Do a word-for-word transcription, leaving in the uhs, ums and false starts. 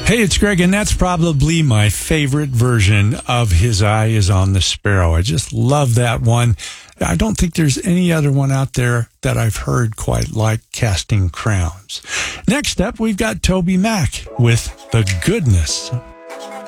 Hey, it's Greg, and that's probably my favorite version of His Eye is on the Sparrow. I just love that one. I don't think there's any other one out there that I've heard quite like Casting Crowns. Next up, we've got Toby Mac with The Goodness